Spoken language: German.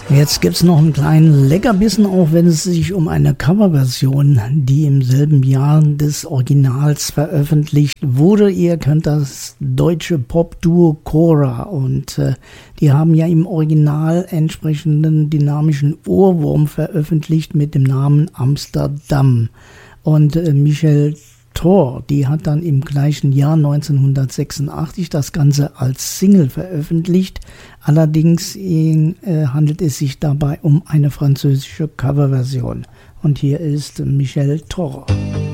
Jetzt gibt's noch einen kleinen Leckerbissen, auch wenn es sich um eine Coverversion, die im selben Jahr des Originals veröffentlicht wurde. Ihr kennt das deutsche Popduo Cora und die haben ja im Original entsprechenden dynamischen Ohrwurm veröffentlicht mit dem Namen Amsterdam. Und Michelle Thor, die hat dann im gleichen Jahr 1986 das Ganze als Single veröffentlicht. Allerdings handelt es sich dabei um eine französische Coverversion. Und hier ist Michelle Thor.